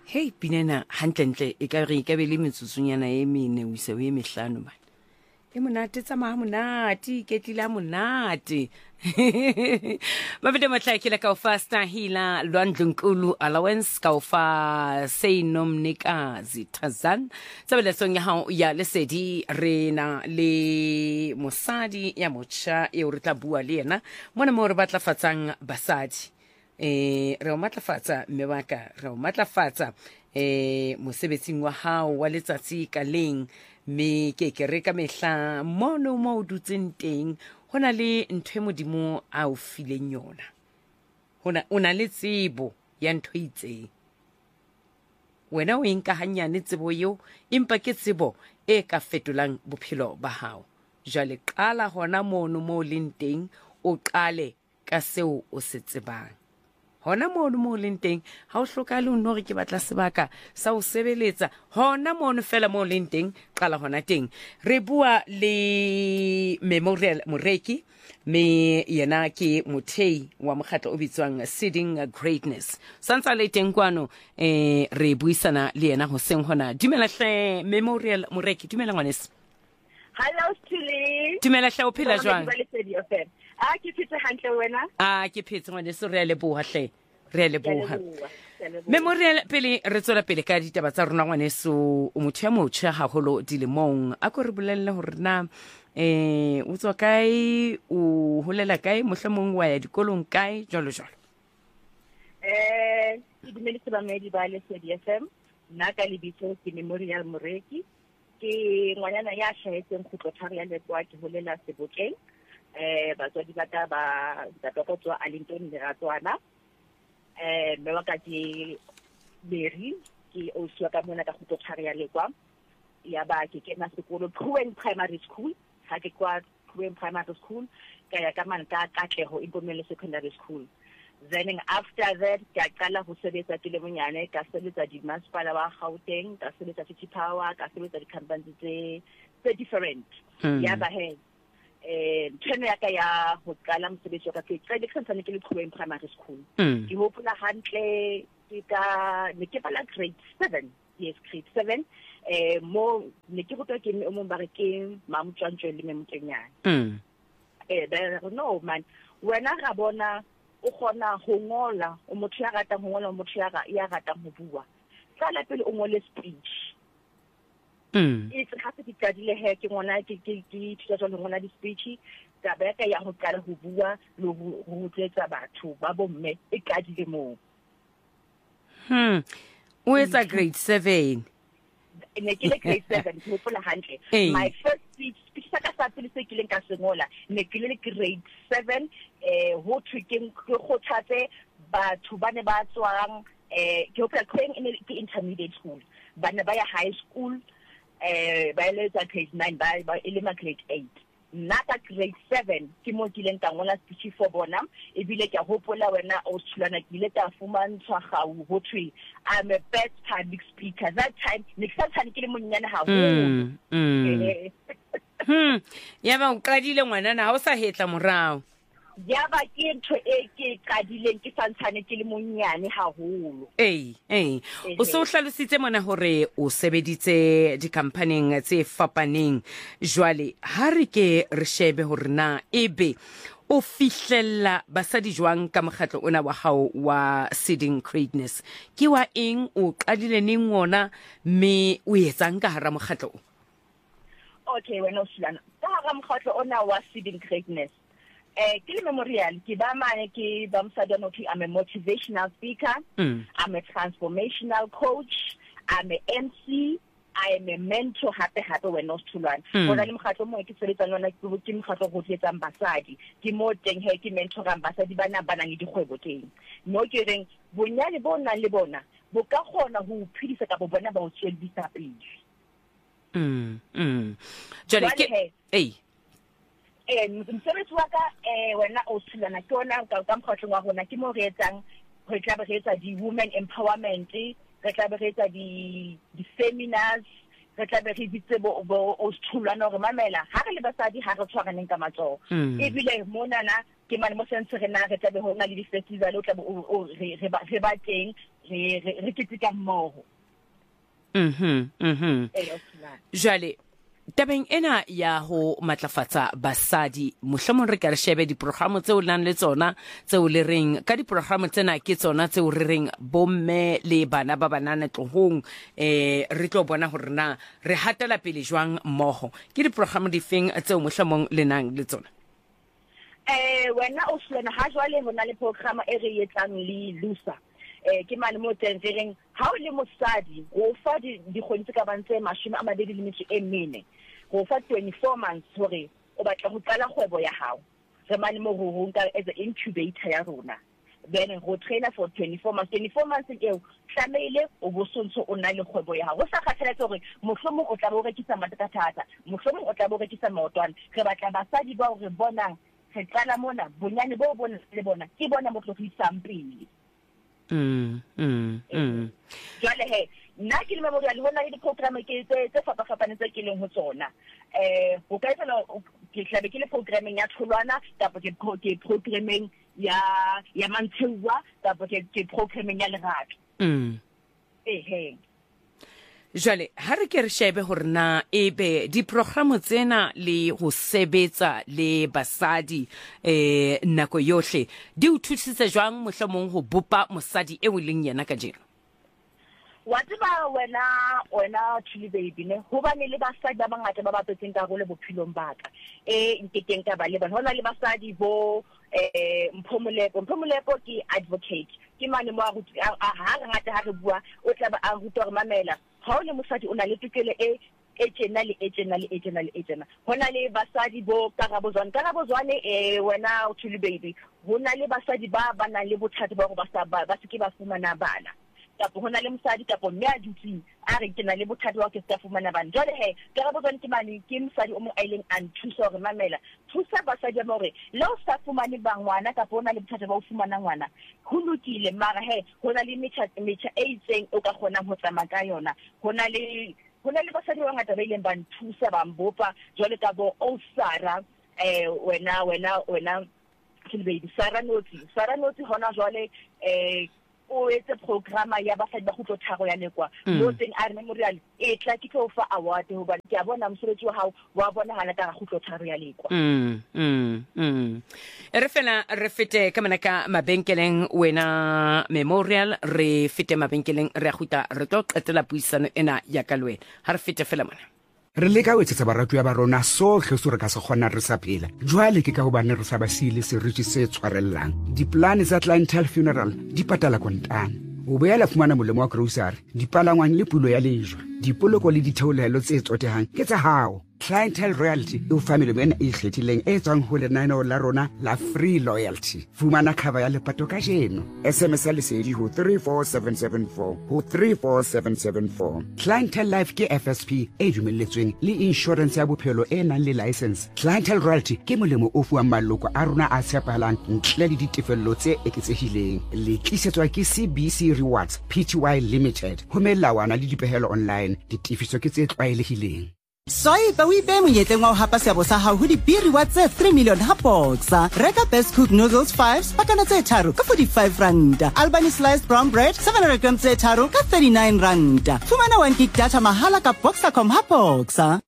Hey Pinena hantle e ka re ka be le metsusunyana e mene o ise o e mehlano man. E monate tsa monate ke tlila monate. Ba bede matlakile ka ufasta hila Lwandlunkulu allowance ka ufa sei nomnikazi Tazan. Sabela songa ha ya lesedi rena le mosadi ya mocha e o re tla bua le yena mona mo re batla fatsang basadi. Re o matlafatsa mebaka re o matlafatsa mosebetsing wa hao wa letsatsi ka leng me ke re ka mehla mono mo dutseng teng hona le ntwe modimo a o fileng yona hona una le tsebo ya ntho itseng wena o inka hanyane tsebo yo empa ke tsebo e ka fetolang bophelo ba hao jale qala hona mono mo leng teng o qale ka seo o se tsebang hona mono mo leng teng ha o hloka le nno re ke batla sebaka sa o sebeletsa hona mono fela mo leng teng qala hona teng re bua le Memorial Moreki me yena ke mothei wa mokgatlo o bitswang Seeding Greatness santsa le teng kwano re buisana le yena ho seng hona dumela hle Memorial Moreki dumela ngwaneso Hello Stili dumela hle o phela jwang ke phetse hantle wena ke phetse ngwaneso re a leboha hle re a leboha Memorial pele re tswela pele ka ditaba tsa rona ngwaneso o motho ya motjha haholo dilemong a ko re bolelle hore na o tswa kae o holela kae mohlomong wa ya dikolong kae jalo jalo ke dumedise bamedi ba Lesedi FM nna ka lebitso ke Memorial Moreki ke ngwanana ya hlahetseng Khutlothari ya Lekwa ke holela Sebokeng batswadi ba ta ba tswa Alintoni Leratswana mme wa ka ke Berry ke o tswa ka mona ka Khutlothari ya Lekwa ya ba ke kena sekolo Phueng Primary School ha ke kwa Phueng Primary School ka ya ka Manka Katleho Impomelo Secondary School then after that ke qala ho sebetsa ke le monyane ka sebetsa di masepala wa Gauteng ka sebetsa City Power ka sebetsa di company tse different ya ba he tsheno ya ka ya ho qala mosebetsi wa ka ke qale ke santsane ke le Phueng Primary School ke hopola hantle ke ka ne ke bala grade 7 yes grade 7 mo ne ke botwa ke mo ba re ke Mamtswantswe le Memkenyana no man wena ga bona o gona ho ngola o motho ya ratang ho ngola o motho ya ratang ho bua tsala pele o ngole speech it's ha se ditadile he ke ngona ke thusa jwalo ngona di speech ka ba ka ya ho qala ho bua le ho tletsa batho ba bomme e kadile mo o etsa grade 7 ne ke le grade 7 ke hopola hantle my first speech sa ka sa pele se ke leng ka sengola ne ke le grade 7 ho thwekeng ke khothatse batho ba ne ba tswang ke hopola ke intermediate school ba ne ba ya high school ba ile tsa grade 9 ba ile ma grade 8 nna ka grade 7 ke mo ke leng ka ngola speech for bona e bile ke hopola wena o tshulana ke ile ta fumantshwa gau ho thwe I'm a best public speaker that time ne ke sa tshane ke le monyane haholo ya ba o qadile ngwanana ha o sa hetla morao ya ba ke ntho e ke qadileng ke santshane ke le monyane haholo o so hlalositse mona hore o sebeditse di-companying tse fapaneng jwale ha re ke re shebe hore na ebe o fihlella basadi jwang ka mokgatlo ona wa hao wa Seeding Greatness ke wa eng o qadile neng ona me o etsang ka hara mokgatlo okay wena o silana ka hara mokgatlo ona wa Seeding Greatness ke le Memorial ke ba mane ke ba msadano ke I'm a motivational speaker I'm a transformational coach I'm a MC I am a mentor hape when no student bona le mkhatlo mo ke sebetsa lona ke mkhatlo go tletsa basadi ke mo teng he ke mentor basadi bana le dikgwebo teng no ke reng bonyane bona le bona bo ka gona ho phidisa ka bo bona ba o tswelisa pele jale ke msebetsi wa ka wena o tshilana ke ona ka mkhatlo wa gona ke mo re etsang re tla be re etsa di women empowerment re tla be re etsa di seminars re tla be re bitse bo o tshulana gore mamela ha re le basadi ha re tshwaraneng ka matsogo e bile monana ke mane mo sense re na re tla be ho na le di festival o tla be re ba teng re keteka mmoho. Jwale tabeng ena ya ho matlafatsa basadi mohlomong re ka re shebe diprogramo tseo nang le tsona tseo le reng ka diprogramo tsena ke tsona tseo re reng bomme le bana ba banana tlohong re tlo bona hore na re hatela pele jwang mmoho ke diprogramo di feng tseo mohlomong le nang le tsona. Wena o hlena ha jwale hona le programa e re etsang le Lusa ke mane mo tsentseng ha o le mosadi go fa di kgontse ka bantse mashome a mabedi le metso e mene go fa 24 months hore o batla go qala kgwebo ya hao re mane mo go nka as an incubator ya rona then go trainer for 24 months eo tlamehile o bosontso o na le kgwebo ya hao go sa kgathaletse hore mohlomong o tla bo rekisa matatata mohlomong o tla bo rekisa maotwana re batla basadi ba re bonang re qala mona bonyane bo bona le bona ke bona mo tlo go isang pele. Jwale he nna ke le memorial hona le diprogramme ke tse fapafapaneng tse ke leng ho tsona ho ka etsa ke tlabe ke le programming ya tholwana tapo ke programming ya mantshewa tapo ke programming ya lerato. Jwale ha re ke re shebe hore na ebe diprogramo tsena le ho sebetsa le basadi nako yohle di o thusitse jwang mohlomong ho bopa mosadi e o leng yena ka jeno. Wa tseba wena Chili baby ne ho bane le basadi ba bangata ba bapetseng karolo bophelong ba ka nkekeng ka ba le bana hona le basadi bo Mphomolepo ke advocate ke mane mo ha ngata ha re bua o tla ba a ruta re mamela ha o le mosadi o na le tokelo e tjena hona le basadi bo Karabozwane wena Chili baby hona le basadi ba bana le bothata ba go ba se ke ba fumana bana tapo hona le mosadi tapo mme a dutse a re ke na le bothata wa ke se fumana bana jwale he Karabozwane ke mane ke mosadi o mo island and thusa re mamela thusa basadi ba hore le o sa fumane ba ngwana tapo hona le bothata ba o fumana ngwana ho lokile mara he hona le metjha e itseng o ka kgona ho tsamaya ka yona hona le basadi ba ngata ba ileng ba nthusa ba mbopa jwale ka bo o Sara wena baby Sara Notsi hona jwale o etse programa ya basadi ba khutlo tharo ya lekwa mo teng a re memorial e tla ke tlo fa award ho ba ke a bona mosebetsi wa hao wa bona hana ka khutlo tharo ya lekwa. Re fela re fete ka manaka mabenkeleng wena memorial re fete mabenkeleng re khuta re tlo qetela puisano ena ya ka lwena ha re fete fela mona re leka o etsetsa baratuwa ba rona sohle so re ka se kgona re sa phela jwale ke ka hobane re sa ba sile seriti se tshwarellang diplane tsa Clientele Funeral di patala kontane o boela fumana molemo wa grocery dipalangwang le pulo ya lejwa dipoloko le ditheolelo tse tsotehang ke tsa hao Clientele Royalty e o family mena e ikgethileng e tswang ho lenaneo la rona la Free Loyalty fumana cover ya lepato ka jeno SMS ya lesedi ho 34774 ho 34774 Clientele Life ke FSP e dumelletsweng le insurance ya bophelo e nang le license Clientele Royalty ke molemo o fuwang maloko a rona a tshepahalang ntle le ditefello tse eketsehileng le tlisetswa ke CBC Rewards Pty Limited ho melawana le dipehelo online ditifiso ke tse tlwaelehileng. Soy ba wi be monyetleng wa ho hapa seabo sa hao ho dibiri wa tse 3 million ha Boxer. Reka Best Cook Noodles 5 pakana tse 3 ka 45 rand. Albany Sliced Brown Bread 700 grams tse 3 ka 39 rand. Fumana 1 gig data mahala ka Boxer.com ha Boxer.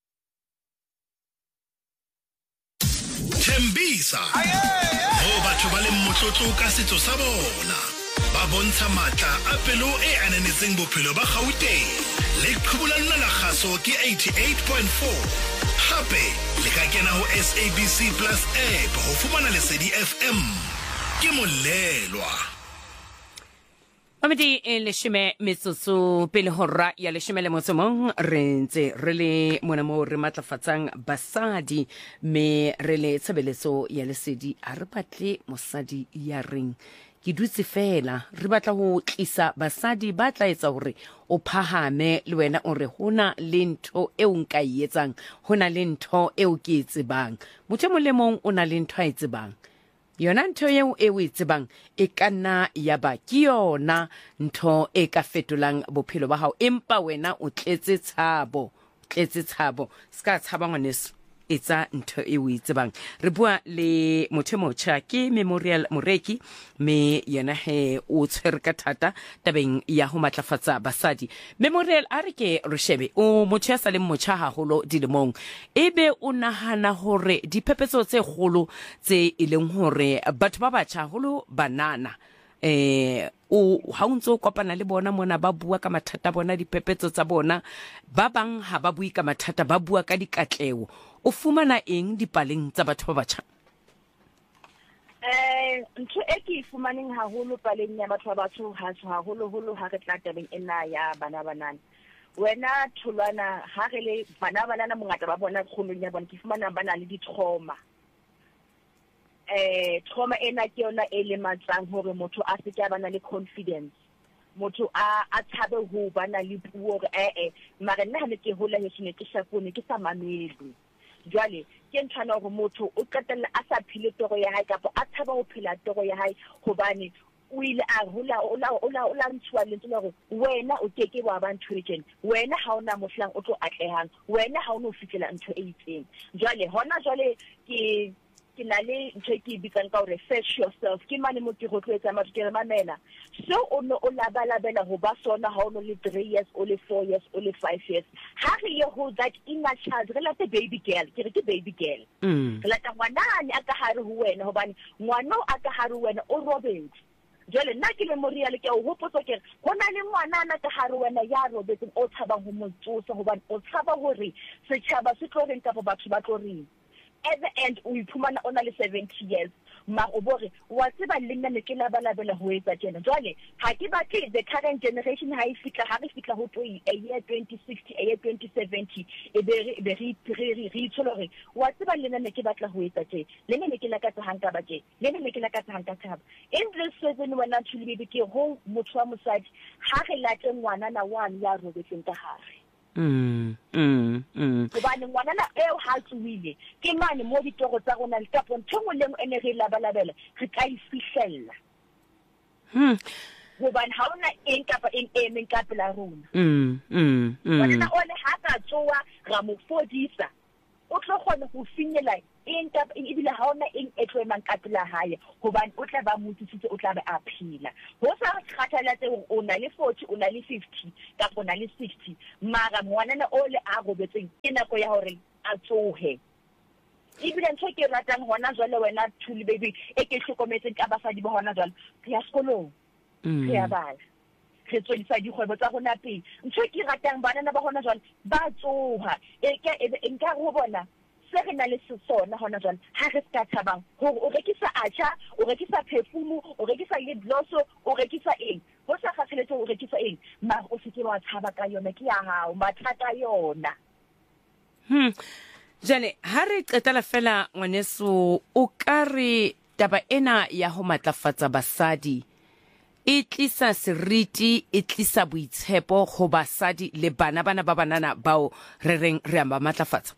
Tembisa ho batho ba le motlotlo ka setso sa bona ba bontsha matla a pelo e ananetseng bophelo ba Gauteng le qhubula lona la kgaso ke 88.4 hape le ka kena ho SABC Plus app ho fumana lesedi FM ke molelwa Amedi leshime metsotso pele hora ya leshime le motsomong re ntse re le mona mo re matlafatsang basadi me re le tshebeletso ya lesedi a re batle mosadi ya reng ke dutse fela re batla ho tlisa basadi ba tla etsa hore o phahame le wena o re hona le ntho e o nka etsang hona le ntho e o ke tsebang motho mo lemong o na le ntho a tsebang yona ntho eo e o tsebang e kana ya ba ke yona ntho e ka fetolang bophelo ba hao empa wena o tletse tshabo ska tshaba ngwaneso etsa ntho e o itsebang. Re bua le motho motjha ke Memorial Moreki, me yena he o tshwere ka thata tabeng ya ho matlafatsa basadi. Memorial a re ke re shebe o motho ya sa le motjha haholo dilemong, ebe o nahana hore diphephetso tse kgolo tse e leng hore batho ba batjha haholo banana o ha o ntso kopana le bona mona ba bua ka mathata bona, diphephetso tsa bona, ba bang ha ba bui ka mathata, ba bua ka dikatleo. O fumana eng dipaleng tsa batho ba batjha? Ntho e ke fumaneng haholo paleng ya batho ba batsho haholo ha re tla tabeng ena ya banana. Wena tholwana ha re le banana mongata ba bona kgolong ya bona ke fumana bana le di-trauma. Trauma ena ke yona e lematsang hore motho a se ka bana le confidence, motho a tshabe ho bana le puo hore mara nna ha ne ke hola he ne ke shapone ke sa mamele. Jwale ke ntshana hore motho o qetella a sa phile toro ya hae kapa a tshaba ho phela toro ya hae hobane o ile a hola o ntshwa lentswe hore wena o keke wa ba ntho e tjena, wena ha ona mohlang o tlo atlehang, wena ha ona o fitlela ntho e itseng. Jwale hona jwale ke na le ntho ke bitsang ka hore search yourself, ke mane mo ke rotloetsa matho ke re mamela so o no o labalabela ho ba sona ha o no le 3 years o le 4 years o le 5 years ha re ye ho that inner child re late baby girl, ke re ke baby girl re lata ngwanane a ka hare ho wena hobane ngwana a ka hare ho wena o robetse. Jwale nna ke Memorial ke o hopotsa ke ho na le ngwanana ka hare wena ya robetse o tshabang ho motsosa hobane o tshaba hore setjhaba se tlo reng kapa batho ba tlo reng. At the end o iphumana ona le 70 years ma o bore wa tseba le nna ne ke labalabela ho etsa tjena. Jwale ha ke batle the current generation ha e fitla ho a year 2060 a year 2070 e be re tsholo wa tseba le nna ne ke batla ho etsa tjena, le nna ne ke lakatsa hanka ba tjena, le nna ne ke lakatsa hanka thaba. In this season when actually be ke ho motho wa mosadi ha re late ngwana na one ya robetseng ka hare. Hobane ngwanana eo ha tsuwile ke mane mo ditoro tsa rona le kapo ntho ngwe le ene re labalabela re ka e fihlella. Hobane ha ona eng kapa eng emeng ka pela rona. Ngwanana one ha ka tsoa ra mo fodisa o tlo kgona go finyela eng kapa eng ebile ha ona eng e tlo emang ka pela hae hobane o tla ba motsitsitse o tla be a phela. Ho sa kgathalatse o na le 40 o na le 50 kapa o na le 60 mara ngwanana o le a robetseng ke nako ya hore a tsohe. Ebile ntho ke ratang hona jwale wena Thuli baby e ke hlokometseng ka basadi ba hona jwale re ya sekolong re ya bala re tswedisa dikgwebo tsa rona pele. Ntho ke ratang banana ba hona jwale ba tsoha nka ho bona se re na le sona hona jwale ha re ska thabang hore o rekisa acha, o rekisa perfume, o rekisa lip gloss, o rekisa eng ho sa kgathaletse o rekisa eng ma o se ke wa tshaba ka yona ke ya hao mathata yona. Jane ha re qetela fela ngwaneso o ka re taba ena ya ho matlafatsa basadi e tlisa seriti, e tlisa boitshepo ho basadi le bana ba banana bao re reng re amba matlafatsa.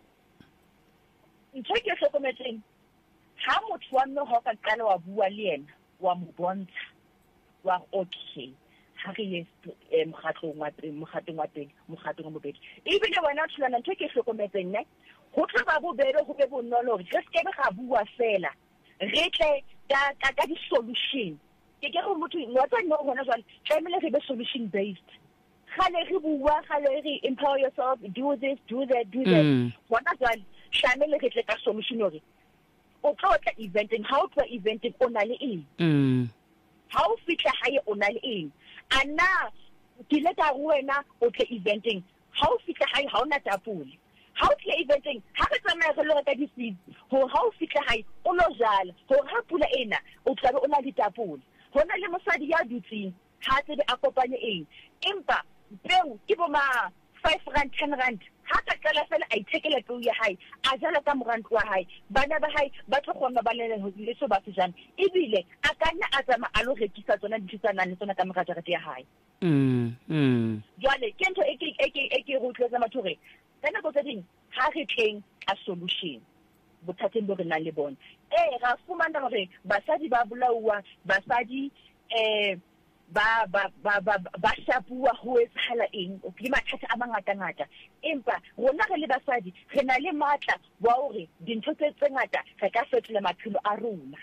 Ntho ke hlokometseng ha motho wa mme ho ka qala wa bua le yena wa mo bontsha wa okay ha re ye mokgatlong wa bobedi ebile wena tshwana ntho ke hlokometseng ne ho tla ba bobedi ho be bonolo re se ke ga bua fela re tle ka di solution ke go motho wa tsana hona jwale tlamele re be solution based. Khale re bua khale re empower yourself, do this, do that. Hona jwale tlamele re tle ka solution hore o tlo tla eventing how to eventing o na le eng ha o fitla hae o na le eng ana ke le ka wena o tle eventing ha o fitla hae ha ona tapole ha o tle eventing ha re tsamaya re lo ka di seeds ho ha o fitla hae o lo jala ho ha pula ena o tla be o na le tapole hona le mosadi ya dutsing ha tsebe a kopanye eng empa peo ke bo ma 5 rand 10 rand ha ka qala fela a ithekela peo ya hae a jala ka morantlo wa hae bana ba hae ba tlo kgona ba le le so ba tsejana ebile a ka nna a tsama a lo rekisa tsona ditshitsana le tsona ka morajarete ya hae. Jwale ke ntho e ke rotloetsa batho hore kana go tse ding ha re tleng a solution bothateng bo re nang le bona ra fumana hore basadi ba bolawa basadi ba shapua ho etsahala eng o ke mathata a mangata empa rona re le basadi re na le matla wa hore dintho tse ngata re ka fetola maphelo a rona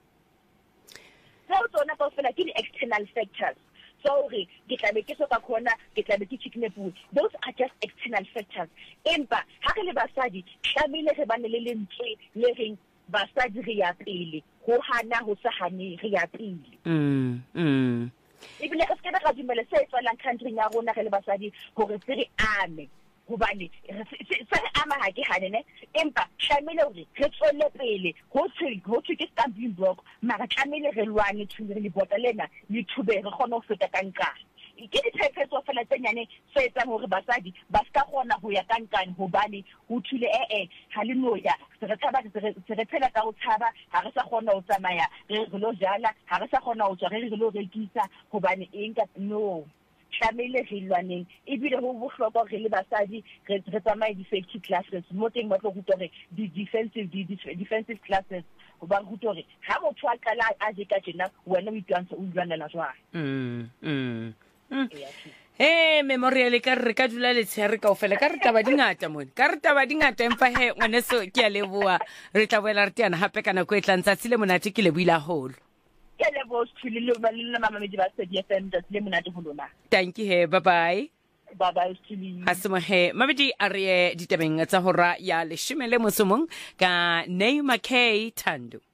so tsona ka fela ke external factors so ke tlabe ke so ka khona ke tlabe ke chiknepu those are just external factors empa ha re le basadi tlamile re bane le lentswe le reng basadi re ya pele ho hana ho sa hane re ya pele ebile re skeba ga dumela se tswalang country ya rona re le basadi hore se re ame hobane se ama ha ke hanene empa tlamile hore re tswele pele ho ke stumbling block mara tlamile re lwane thule le bota lena le thube re khona ho feta kanka ke diphephetso fela tsenyane se etsang hore basadi ba ska kgona ho ya kankane hobane ho thule ha le noya re tsaba re phela ka ho tshaba ha re sa kgona ho tsamaya re lo jala ha re sa kgona ho tswa re lo rekisa hobane eng ka no tlamile re lwaneng ebile ho bohlokwa re le basadi re tsamaye di-safety classes mo teng ba tlo ruta hore defensive classes ho ba ruta hore ha motho a qala a je ka tjena wena o itwantsha o lwanela jwang Memorial ka re ka dula le tshere ka ofela ka re taba dingata mone ka re taba dingata empa ngwaneso ke a leboa re tla boela re tiana hape kana go etlantsa tsile monate ke le buila holo ke le bo stuli le mama me di ba se DFM le monate ho lona thank you bye bye stuli asimo mabedi are ditabeng tsa hora ya leshome le mosomong ka Neymar K Thando